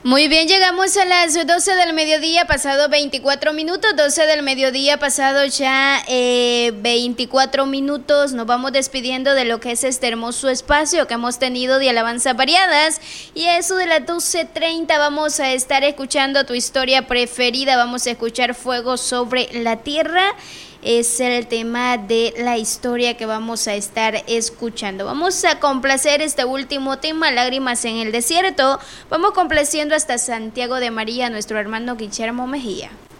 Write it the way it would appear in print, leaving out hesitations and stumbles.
Muy bien, llegamos a las 12 del mediodía, pasado 24 minutos, 12 del mediodía, pasado ya 24 minutos. Nos vamos despidiendo de lo que es este hermoso espacio que hemos tenido de alabanzas variadas. Y a eso de las 12:30 vamos a estar escuchando tu historia preferida. Vamos a escuchar Fuego sobre la Tierra. Es el tema de la historia que vamos a estar escuchando. Vamos a complacer este último tema, Lágrimas en el Desierto. Vamos complaciendo hasta Santiago de María, nuestro hermano Guillermo Mejía.